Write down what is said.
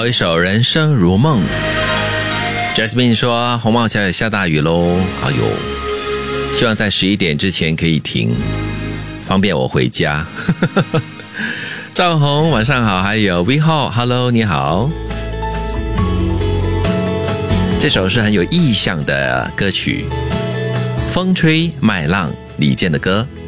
一首《人生如梦》。Jasmine 说红帽桥也下大雨咯，哎呦，希望在11点之前可以停，方便我回家。赵红晚上好，还有 V 号 Hello 你好。这首是很有意象的歌曲，风吹麦浪，李健的歌。